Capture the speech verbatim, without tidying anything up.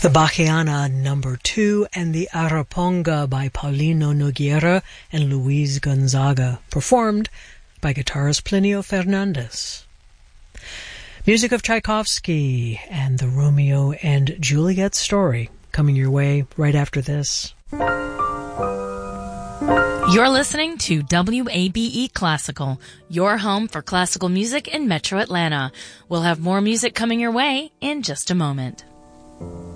The Bachiana number two and the Araponga by Paulino Nogueira and Luis Gonzaga, performed by guitarist Plinio Fernandez. Music of Tchaikovsky and the Romeo and Juliet story coming your way right after this. You're listening to W A B E Classical, your home for classical music in Metro Atlanta. We'll have more music coming your way in just a moment.